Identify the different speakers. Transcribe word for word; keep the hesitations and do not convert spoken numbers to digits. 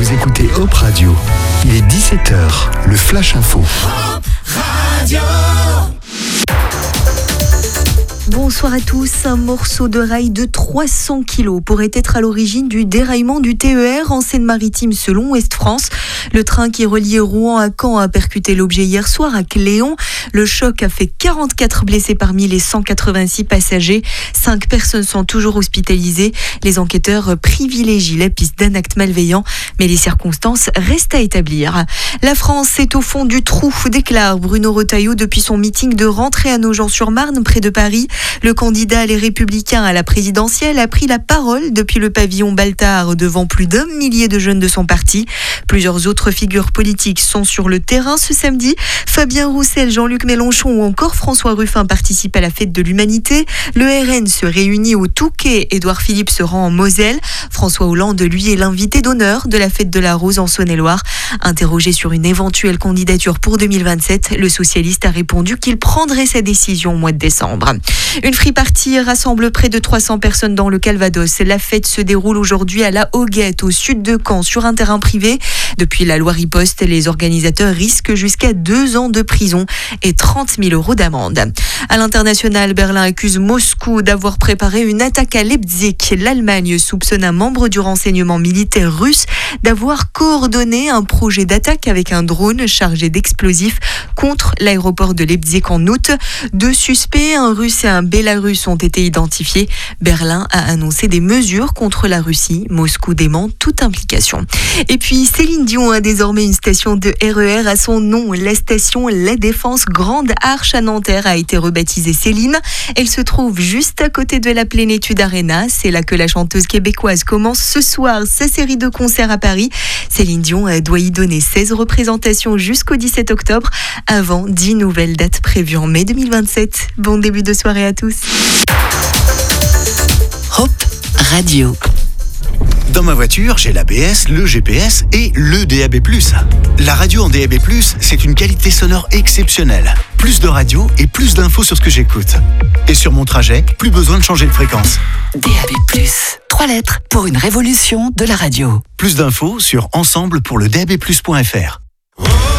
Speaker 1: Vous écoutez Hop Radio. Il est dix-sept heures, le Flash Info.
Speaker 2: Hop Radio.
Speaker 3: Bonsoir à tous. Un morceau de rail de trois cents kilos pourrait être à l'origine du déraillement du T E R en Seine-Maritime selon Ouest France. Le train qui reliait Rouen à Caen a percuté l'objet hier soir à Cléon. Le choc a fait quarante-quatre blessés parmi les cent quatre-vingt-six passagers. Cinq personnes sont toujours hospitalisées. Les enquêteurs privilégient la piste d'un acte malveillant, mais les circonstances restent à établir. La France est au fond du trou, déclare Bruno Retailleau depuis son meeting de rentrée à Nogent-sur-Marne, près de Paris. Le candidat Les Républicains à la présidentielle a pris la parole depuis le pavillon Baltard devant plus d'un millier de jeunes de son parti. Plusieurs autres figures politiques sont sur le terrain ce samedi. Fabien Roussel, Jean-Luc Mélenchon ou encore François Ruffin participent à la fête de l'humanité. Le R N se réunit au Touquet. Édouard Philippe se rend en Moselle. François Hollande, lui, est l'invité d'honneur de la fête de la Rose en Saône-et-Loire. Interrogé sur une éventuelle candidature pour deux mille vingt-sept, le socialiste a répondu qu'il prendrait sa décision au mois de décembre. Une free party rassemble près de trois cents personnes dans le Calvados. La fête se déroule aujourd'hui à la Hoguette, au sud de Caen, sur un terrain privé. Depuis la loi riposte, les organisateurs risquent jusqu'à deux ans de prison et trente mille euros d'amende. À l'international, Berlin accuse Moscou d'avoir préparé une attaque à Leipzig. L'Allemagne soupçonne un membre du renseignement militaire russe d'avoir coordonné un projet d'attaque avec un drone chargé d'explosifs contre l'aéroport de Leipzig en août. Deux suspects, un russe et un bélarusse, ont été identifiés. Berlin a annoncé des mesures contre la Russie. Moscou dément toute implication. Et puis Céline Dion a désormais une station de R E R à son nom. La station La Défense Grande Arche à Nanterre a été rebaptisée Céline. Elle se trouve juste à côté de la Plénitude Arena. C'est là que la chanteuse québécoise commence ce soir sa série de concerts à Paris. Céline Dion doit y donner seize représentations jusqu'au dix-sept octobre, avant dix nouvelles dates prévues en mai deux mille vingt-sept. Bon début de soirée à tous.
Speaker 2: Hop Radio.
Speaker 4: Dans ma voiture, j'ai l'A B S, le G P S et le D A B plus. La radio en D A B plus, c'est une qualité sonore exceptionnelle. Plus de radio et plus d'infos sur ce que j'écoute. Et sur mon trajet, plus besoin de changer de fréquence.
Speaker 2: D A B plus, trois lettres pour une révolution de la radio.
Speaker 4: Plus d'infos sur ensemble pour le D A B plus point F R.